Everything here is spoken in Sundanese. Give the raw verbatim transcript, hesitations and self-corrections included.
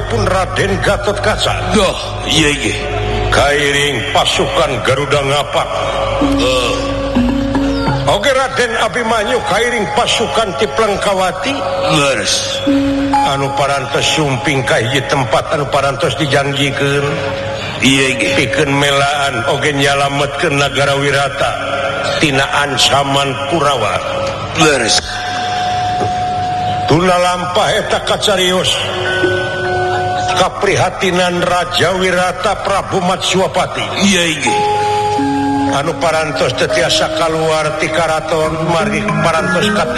pun Raden Gatotkaca. Duh, iya iya. Kairing pasukan Garuda Ngapak. Uh. Oke Raden Abimanyu kairing pasukan ti Plengkawati. Leres. Anu parantos sumping ka hiji tempat anu parantos dijanjikeun. Iya iya. Pikeun melaan oge nyalametkeun nagara Wirata tina ancaman Kurawa. Leres. Tuna lampah eta kacarios kaprihatinan Raja Wirata Prabu Matswapati. Iya iya. Anu parantos teu tiasa kaluar ti karaton margi parantos ka